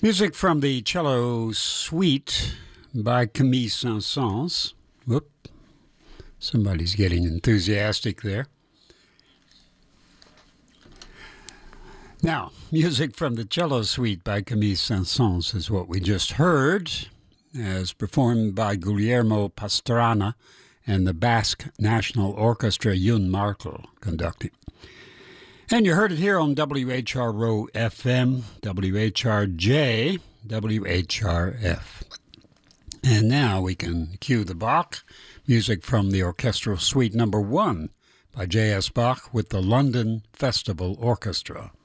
Music from the Cello Suite by Camille Saint-Saëns. Whoop, somebody's getting enthusiastic there. Now, music from the Cello Suite by Camille Saint-Saëns is what we just heard, as performed by Guillermo Pastrana and the Basque National Orchestra, Yun Markel conducting. And you heard it here on WHRO FM, WHRJ, WHRF. And now we can cue the Bach, music from the Orchestral Suite No. 1 by J.S. Bach with the London Festival Orchestra.